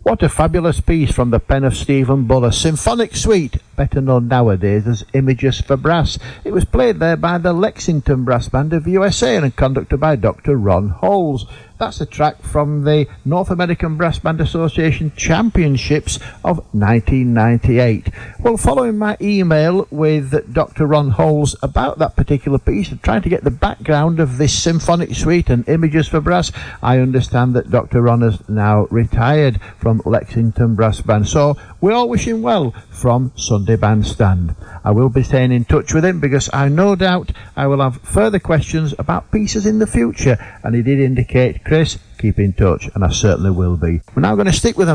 What a fabulous piece from the pen of Stephen Buller. Symphonic Suite, better known nowadays as Images for Brass. It was played there by the Lexington Brass Band of USA and conducted by Dr. Ron Holes. That's a track from the North American Brass Band Association Championships of 1998. Well, following my email with Dr. Ron Holes about that particular piece and trying to get the background of this Symphonic Suite and Images for Brass, I understand that Dr. Ron has now retired from Lexington Brass Band. So we all wish him well from Sunday Bandstand. I will be staying in touch with him because I no doubt I will have further questions about pieces in the future, and he did indicate, Chris, keep in touch, and I certainly will be. We're now going to stick with them.